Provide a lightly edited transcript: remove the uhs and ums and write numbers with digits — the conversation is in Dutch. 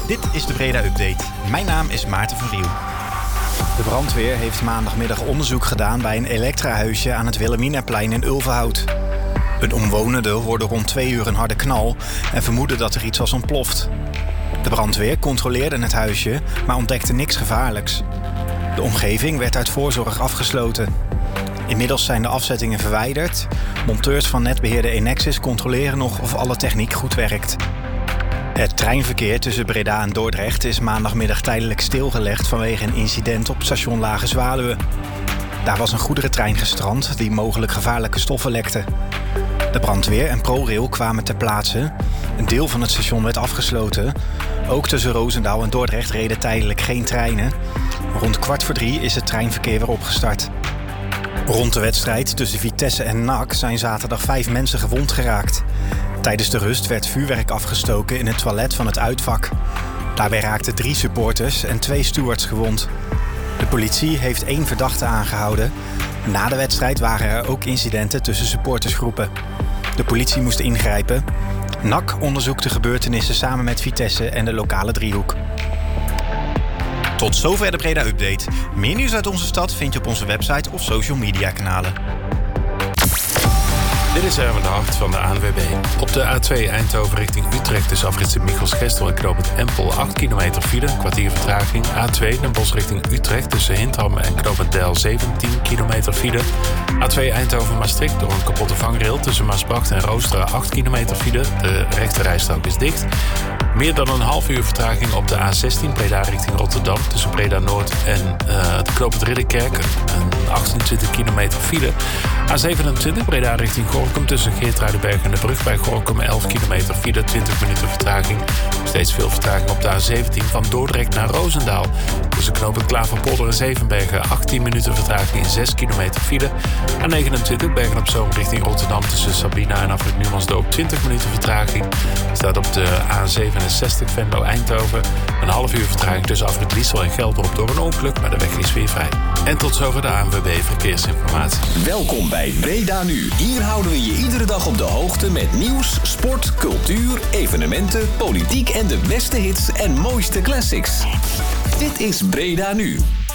Dit is de Breda Update. Mijn naam is Maarten van Riel. De brandweer heeft maandagmiddag onderzoek gedaan bij een elektrahuisje aan het Wilhelminaplein in Ulverhout. Een omwonende hoorde rond 2 uur een harde knal en vermoedde dat er iets was ontploft. De brandweer controleerde het huisje, maar ontdekte niks gevaarlijks. De omgeving werd uit voorzorg afgesloten. Inmiddels zijn de afzettingen verwijderd. Monteurs van netbeheerder Enexis controleren nog of alle techniek goed werkt. Het treinverkeer tussen Breda en Dordrecht is maandagmiddag tijdelijk stilgelegd vanwege een incident op station Lage Zwaluwe. Daar was een goederentrein gestrand die mogelijk gevaarlijke stoffen lekte. De brandweer en ProRail kwamen ter plaatse. Een deel van het station werd afgesloten. Ook tussen Roosendaal en Dordrecht reden tijdelijk geen treinen. Rond 2:15 is het treinverkeer weer opgestart. Rond de wedstrijd tussen Vitesse en NAC zijn zaterdag 5 mensen gewond geraakt. Tijdens de rust werd vuurwerk afgestoken in het toilet van het uitvak. Daarbij raakten 3 supporters en 2 stewards gewond. De politie heeft 1 verdachte aangehouden. Na de wedstrijd waren er ook incidenten tussen supportersgroepen. De politie moest ingrijpen. NAC onderzoekt de gebeurtenissen samen met Vitesse en de lokale driehoek. Tot zover de Breda Update. Meer nieuws uit onze stad vind je op onze website of social media kanalen. Dit is Erwin de Hart van de ANWB. Op de A2 Eindhoven richting Utrecht tussen afrit Michels-Gestel en knooppunt Empel 8 kilometer file, een kwartier vertraging. A2 Den Bosch richting Utrecht tussen Hindham en knooppunt Deil 17 kilometer file. A2 Eindhoven-Maastricht door een kapotte vangrail tussen Maasbracht en Roosteren 8 kilometer file. De rechterrijstrook is dicht. Meer dan een half uur vertraging op de A16 Breda richting Rotterdam tussen Breda Noord en de knooppunt Ridderkerk. Een 28 kilometer file. A27 Breda richting Gorinchem tussen Geertruidenberg en de brug bij Gorinchem 11 kilometer file, 20 minuten vertraging. Steeds veel vertraging op de A17 van Dordrecht naar Roosendaal. Tussen knooppunt Klaverpolder en Zevenbergen 18 minuten vertraging in 6 kilometer file. A29 Bergen op Zoom richting Rotterdam tussen Sabina en afrit Numansdorp 20 minuten vertraging. Staat op de A67 Venlo-Eindhoven. Een half uur vertraging tussen afrit Liesel en Geldrop door een ongeluk, maar de weg is weer vrij. En tot zover de ANWB Verkeersinformatie. Welkom bij Breda Nu. Hier houden we je iedere dag op de hoogte met nieuws, sport, cultuur, evenementen, politiek en de beste hits en mooiste classics. Dit is Breda Nu.